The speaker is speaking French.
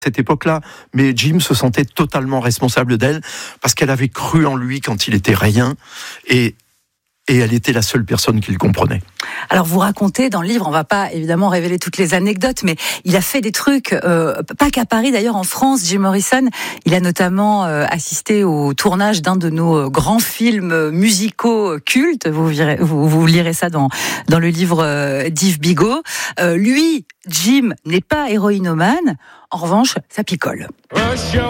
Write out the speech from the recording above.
cette époque-là, mais Jim se sentait totalement responsable d'elle parce qu'elle avait cru en lui quand il était rien et elle était la seule personne qui le comprenait. Alors vous racontez dans le livre, on va pas évidemment révéler toutes les anecdotes, mais il a fait des trucs, pas qu'à Paris d'ailleurs, en France, Jim Morrison, il a notamment assisté au tournage d'un de nos grands films musicaux cultes, vous lirez ça dans le livre d'Yves Bigot. Lui, Jim, n'est pas héroïnomane, en revanche, ça picole.